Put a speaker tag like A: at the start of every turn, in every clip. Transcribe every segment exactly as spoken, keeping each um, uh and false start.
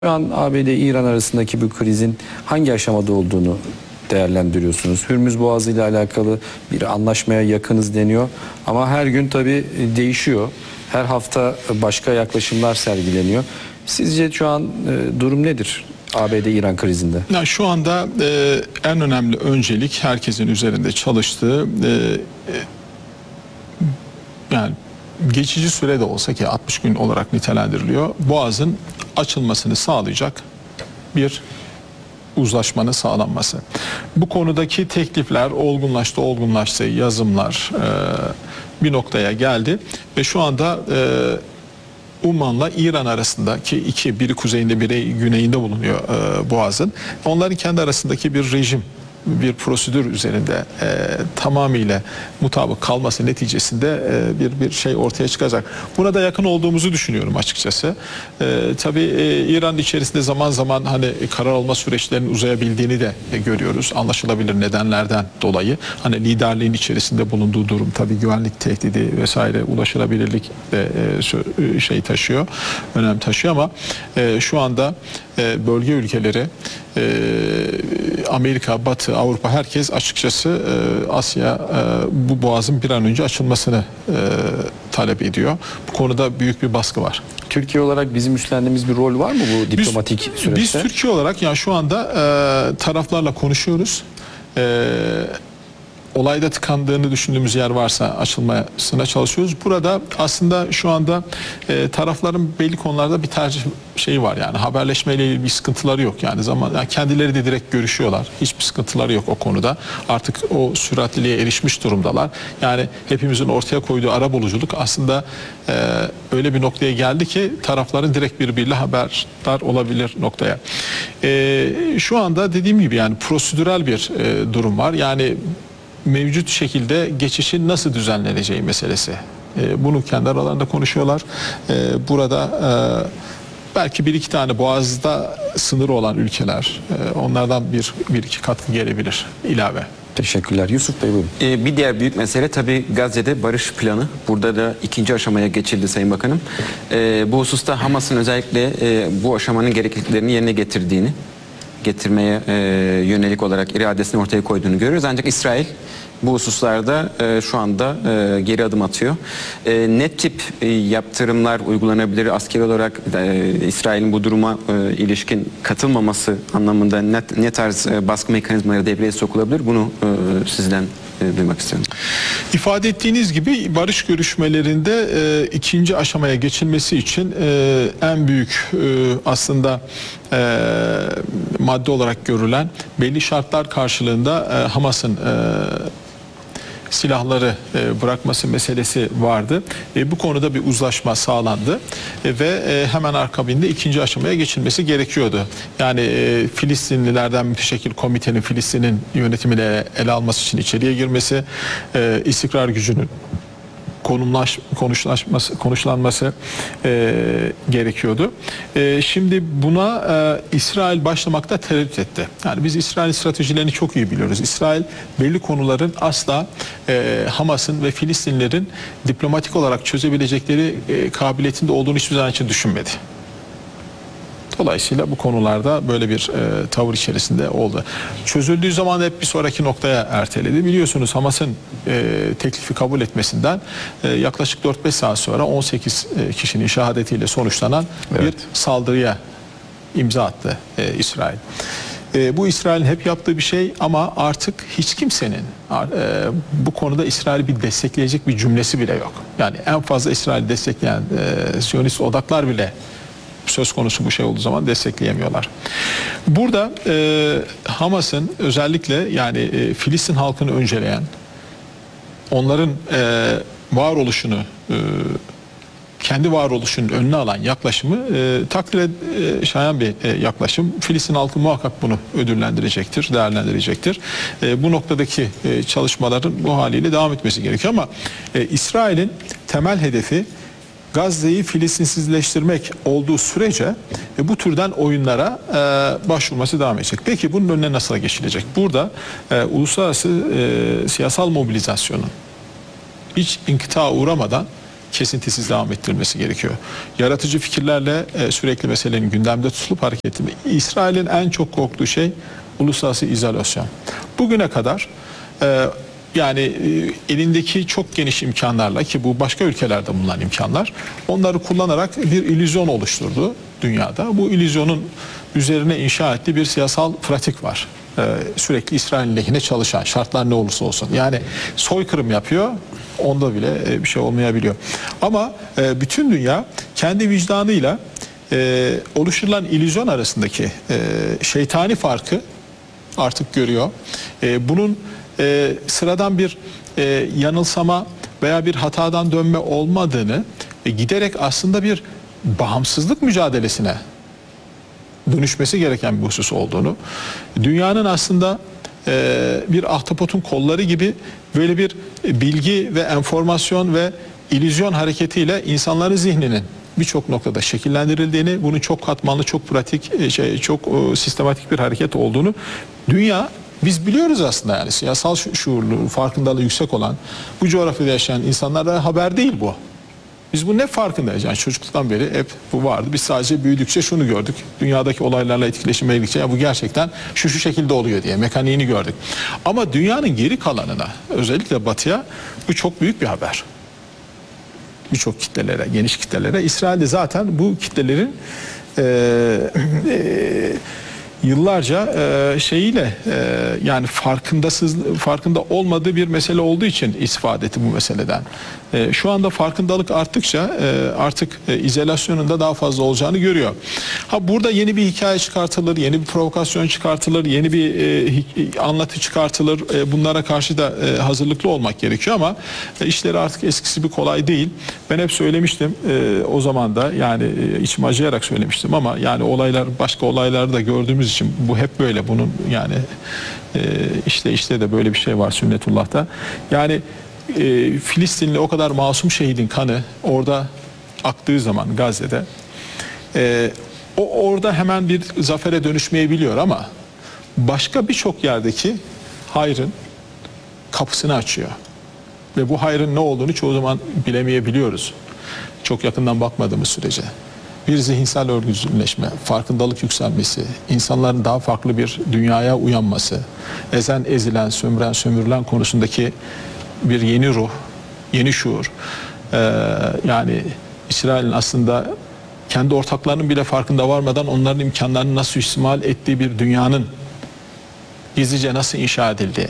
A: Şu an A B D-İran arasındaki bu krizin hangi aşamada olduğunu değerlendiriyorsunuz? Hürmüz Boğazı ile alakalı bir anlaşmaya yakınız deniyor ama her gün tabii değişiyor. Her hafta başka yaklaşımlar sergileniyor. Sizce şu an e, durum nedir A B D-İran krizinde?
B: Ya şu anda e, en önemli öncelik herkesin üzerinde çalıştığı e, e, yani geçici süre de olsa ki altmış gün olarak nitelendiriliyor. Boğazın açılmasını sağlayacak bir uzlaşmanın sağlanması. Bu konudaki teklifler olgunlaştı, olgunlaştı, yazımlar e, bir noktaya geldi ve şu anda e, Umman'la İran arasındaki iki, biri kuzeyinde biri güneyinde bulunuyor e, Boğaz'ın. Onların kendi arasındaki bir rejim, bir prosedür üzerinde e, tamamıyla mutabık kalması neticesinde e, bir bir şey ortaya çıkacak. Buna da yakın olduğumuzu düşünüyorum açıkçası. E, tabii e, İran içerisinde zaman zaman hani karar alma süreçlerinin uzayabildiğini de e, görüyoruz. Anlaşılabilir nedenlerden dolayı. Hani liderliğin içerisinde bulunduğu durum tabii güvenlik tehdidi vesaire ulaşılabilirlik de e, şey taşıyor, önem taşıyor ama e, şu anda e, bölge ülkeleri e, Amerika, Batı, Avrupa herkes açıkçası e, Asya e, bu boğazın bir an önce açılmasını e, talep ediyor. Bu konuda büyük bir baskı var.
A: Türkiye olarak bizim üstlendiğimiz bir rol var mı bu diplomatik
B: biz,
A: süreçte?
B: Biz Türkiye olarak yani şu anda e, taraflarla konuşuyoruz. E, olayda tıkandığını düşündüğümüz yer varsa açılmasına çalışıyoruz. Burada aslında şu anda e, tarafların belli konularda bir tercih şeyi var, yani haberleşmeyle ilgili bir sıkıntıları yok. Yani zaman yani kendileri de direkt görüşüyorlar. Hiçbir sıkıntıları yok o konuda. Artık o süratliliğe erişmiş durumdalar. Yani hepimizin ortaya koyduğu arabuluculuk aslında e, öyle bir noktaya geldi ki tarafların direkt birbiriyle haberdar olabilir noktaya. E, şu anda dediğim gibi yani prosedürel bir e, durum var. Yani mevcut şekilde geçişin nasıl düzenleneceği meselesi. E, bunu kendi aralarında konuşuyorlar. E, burada e, belki bir iki tane boğazda sınırı olan ülkeler, e, onlardan bir, bir iki katkı gelebilir ilave.
A: Teşekkürler. Yusuf Bey buyurun.
C: Ee, bir diğer büyük mesele tabii Gazze'de barış planı. Burada da ikinci aşamaya geçildi Sayın Bakanım. Ee, bu hususta Hamas'ın özellikle e, bu aşamanın gerekliliklerini yerine getirdiğini, getirmeye e, yönelik olarak iradesini ortaya koyduğunu görüyoruz. Ancak İsrail bu hususlarda e, şu anda e, geri adım atıyor. E, ne tip e, yaptırımlar uygulanabilir? Askeri olarak e, İsrail'in bu duruma e, ilişkin katılmaması anlamında ne, ne tarz e, baskı mekanizmaları devreye sokulabilir? Bunu e, sizden e, duymak istiyorum.
B: İfade ettiğiniz gibi barış görüşmelerinde e, ikinci aşamaya geçilmesi için e, en büyük e, aslında e, madde olarak görülen belli şartlar karşılığında e, Hamas'ın e, silahları e, bırakması meselesi vardı. E, bu konuda bir uzlaşma sağlandı e, ve e, hemen akabinde ikinci aşamaya geçilmesi gerekiyordu. Yani e, Filistinlilerden bir şekilde komitenin Filistin'in yönetimine ele alması için içeriye girmesi, e, istikrar gücünün konumlaş, konuşlanması, konuşlanması e, gerekiyordu. E, şimdi buna e, İsrail başlamakta tereddüt etti. Yani biz İsrail stratejilerini çok iyi biliyoruz. İsrail belli konuların asla e, Hamas'ın ve Filistinlerin diplomatik olarak çözebilecekleri e, kabiliyetinde olduğunu hiçbir zaman için düşünmedi. Dolayısıyla bu konularda böyle bir e, tavır içerisinde oldu. Çözüldüğü zaman hep bir sonraki noktaya erteledi. Biliyorsunuz Hamas'ın e, teklifi kabul etmesinden e, yaklaşık dört beş saat sonra on sekiz e, kişinin şehadetiyle sonuçlanan evet. bir saldırıya imza attı e, İsrail. E, bu İsrail'in hep yaptığı bir şey ama artık hiç kimsenin e, bu konuda İsrail'i bir destekleyecek bir cümlesi bile yok. Yani en fazla İsrail'i destekleyen e, Siyonist odaklar bile söz konusu bu şey olduğu zaman destekleyemiyorlar. Burada e, Hamas'ın özellikle yani e, Filistin halkını önceleyen, onların e, varoluşunu, e, kendi varoluşunun önüne alan yaklaşımı e, takdire e, şayan bir e, yaklaşım. Filistin halkı muhakkak bunu ödüllendirecektir, değerlendirecektir. E, bu noktadaki e, çalışmaların bu haliyle devam etmesi gerekiyor ama e, İsrail'in temel hedefi Gazze'yi Filistinsizleştirmek olduğu sürece e, bu türden oyunlara e, başvurması devam edecek. Peki bunun önüne nasıl geçilecek? Burada e, uluslararası e, siyasal mobilizasyonun hiç inkıta uğramadan kesintisiz devam ettirilmesi gerekiyor. Yaratıcı fikirlerle e, sürekli meselenin gündemde tutulup hareket etmek. İsrail'in en çok korktuğu şey uluslararası izolasyon. Bugüne kadar e, yani e, elindeki çok geniş imkanlarla, ki bu başka ülkelerde bulunan imkanlar, onları kullanarak bir illüzyon oluşturdu dünyada. Bu illüzyonun üzerine inşa ettiği bir siyasal pratik var. Ee, sürekli İsrail lehine çalışan, şartlar ne olursa olsun. Yani soykırım yapıyor, onda bile e, bir şey olmayabiliyor. Ama e, bütün dünya kendi vicdanıyla e, oluşturulan illüzyon arasındaki e, şeytani farkı artık görüyor. E, bunun e, sıradan bir e, yanılsama veya bir hatadan dönme olmadığını, e, giderek aslında bir bağımsızlık mücadelesine dönüşmesi gereken bir husus olduğunu, dünyanın aslında e, bir ahtapotun kolları gibi böyle bir bilgi ve enformasyon ve illüzyon hareketiyle insanların zihninin birçok noktada şekillendirildiğini, bunun çok katmanlı, çok pratik, e, şey, çok e, sistematik bir hareket olduğunu dünya, biz biliyoruz aslında. Yani siyasal şu- şuurlu, farkındalığı yüksek olan, bu coğrafyada yaşayan insanlara haber değil bu. Biz bu ne farkındayız? Yani çocukluktan beri hep bu vardı. Biz sadece büyüdükçe şunu gördük. Dünyadaki olaylarla etkileşime girdikçe ya bu gerçekten şu şu şekilde oluyor diye mekaniğini gördük. Ama dünyanın geri kalanına, özellikle batıya, bu çok büyük bir haber. Birçok kitlelere, geniş kitlelere. İsrail'de zaten bu kitlelerin e, e, yıllarca e, şeyiyle e, yani farkındasız farkında olmadığı bir mesele olduğu için istifade etti bu meseleden. E, şu anda farkındalık arttıkça e, artık e, izolasyonun da daha fazla olacağını görüyor. Ha, burada yeni bir hikaye çıkartılır, yeni bir provokasyon çıkartılır, yeni bir e, anlatı çıkartılır. E, bunlara karşı da e, hazırlıklı olmak gerekiyor ama e, işleri artık eskisi bir kolay değil. Ben hep söylemiştim e, o zaman da, yani e, içim acıyarak söylemiştim ama yani olaylar, başka olayları da gördüğümüz için bu hep böyle. Bunun yani e, işte işte de böyle bir şey var sünnetullah'ta. Yani e, Filistinli o kadar masum şehidin kanı orada aktığı zaman Gazze'de e, o orada hemen bir zafere dönüşmeyebiliyor ama başka birçok yerdeki hayrın kapısını açıyor. Ve bu hayrın ne olduğunu çoğu zaman bilemeyebiliyoruz. Çok yakından bakmadığımız sürece. Bir zihinsel örgütleşme, farkındalık yükselmesi, insanların daha farklı bir dünyaya uyanması, ezen ezilen, sömüren sömürülen konusundaki bir yeni ruh, yeni şuur. Ee, yani İsrail'in aslında kendi ortaklarının bile farkında varmadan onların imkanlarını nasıl istimal ettiği bir dünyanın gizlice nasıl inşa edildiği.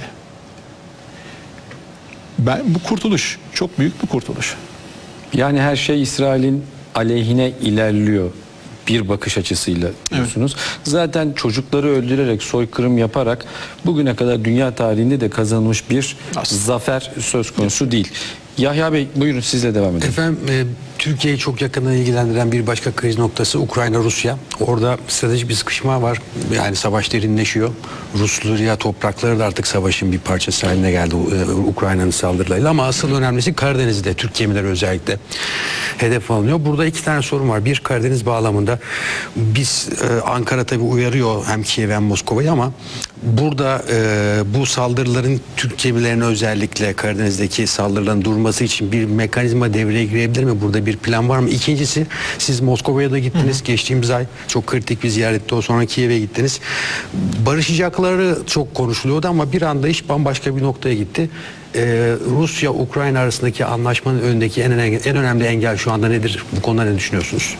B: Ben, bu kurtuluş, çok büyük bir kurtuluş.
A: Yani her şey İsrail'in aleyhine ilerliyor bir bakış açısıyla diyorsunuz. Evet. Zaten çocukları öldürerek, soykırım yaparak bugüne kadar dünya tarihinde de kazanılmış bir aslında zafer söz konusu evet. değil. Yahya Bey, buyurun, sizle devam edelim.
D: Efendim, e, Türkiye'yi çok yakından ilgilendiren bir başka kriz noktası Ukrayna-Rusya. Orada stratejik bir sıkışma var. Yani savaş derinleşiyor. Rusya toprakları da artık savaşın bir parçası haline geldi e, Ukrayna'nın saldırılarıyla. Ama asıl önemlisi Karadeniz'de Türk gemileri özellikle hedef alınıyor. Burada iki tane sorun var. Bir, Karadeniz bağlamında biz e, Ankara tabii uyarıyor hem Kiev hem Moskova'yı ama burada e, bu saldırıların Türk gemilerine, özellikle Karadeniz'deki saldırıların durması için bir mekanizma devreye girebilir mi? Burada bir plan var mı? İkincisi, siz Moskova'ya da gittiniz. Hı hı. Geçtiğimiz ay çok kritik bir ziyarette, o sonra Kiev'e gittiniz. Barışacakları çok konuşuluyordu ama bir anda iş bambaşka bir noktaya gitti. Ee, Rusya-Ukrayna arasındaki anlaşmanın önündeki en, en önemli engel şu anda nedir? Bu konuda ne düşünüyorsunuz?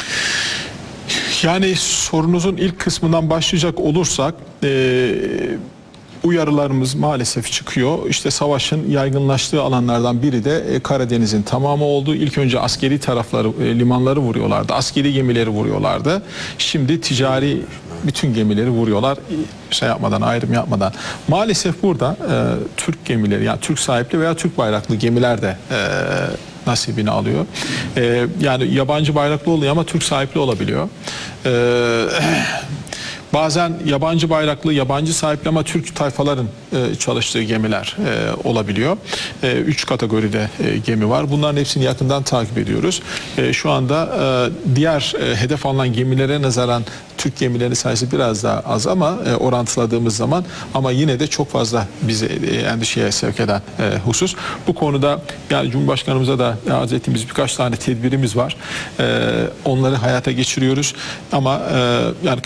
B: Yani sorunuzun ilk kısmından başlayacak olursak e, uyarılarımız maalesef çıkıyor. İşte savaşın yaygınlaştığı alanlardan biri de e, Karadeniz'in tamamı oldu. İlk önce askeri tarafları, e, limanları vuruyorlardı. Askeri gemileri vuruyorlardı. Şimdi ticari bütün gemileri vuruyorlar. Şey yapmadan, ayrım yapmadan. Maalesef burada e, Türk gemileri, yani Türk sahipli veya Türk bayraklı gemiler de e, nasibini alıyor. Ee, yani yabancı bayraklı oluyor ama Türk sahipli olabiliyor. Ee, Bazen yabancı bayraklı, yabancı sahipli ama Türk tayfaların e, çalıştığı gemiler e, olabiliyor. E, üç kategoride e, gemi var. Bunların hepsini yakından takip ediyoruz. E, şu anda e, diğer e, hedef alınan gemilere nazaran Türk gemileri sayısı biraz daha az ama e, orantıladığımız zaman ama yine de çok fazla bizi e, endişeye sevk eden e, husus. Bu konuda yani Cumhurbaşkanımıza da arz ettiğimiz birkaç tane tedbirimiz var. E, onları hayata geçiriyoruz ama e, yani